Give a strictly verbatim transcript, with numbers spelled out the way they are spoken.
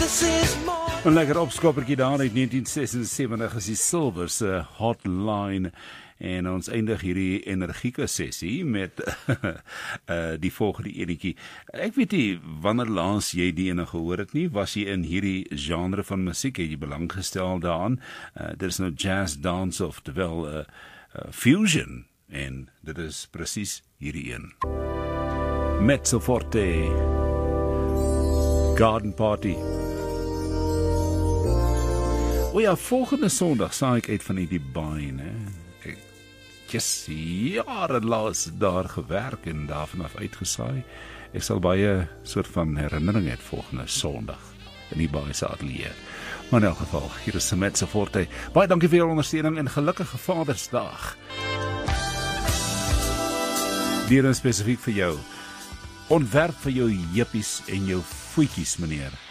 Een lekker opskoppertjie daar uit negentien sesensewentig is die Silver se Hotline. En ons eindig hierdie energieke sessie met uh, die volgende enetjie. Ek weet nie wanneer laas jy die ene gehoor het nie. Was jy in hierdie genre van musiek, het jy belang gestel daaraan? Uh, dit is nou jazz dance of terwyl uh, uh, fusion. En dit is presies hierdie een. Mezzo Forte Garden Party. O ja, volgende Sondag saai ek uit van die Dubai, né? Ek just jare laas daar gewerk en daarvanaf uitgesaai. Ek sal baie soort van herinnering het volgende Sondag in die Dubai se ateljee. Maar in elk geval, hier is Mezzo Forte. Baie dankie vir julle ondersteuning en gelukkige Vadersdag. Hier is spesifiek vir jou. Ontwerp vir jou jippies en jou voetjies, meneer.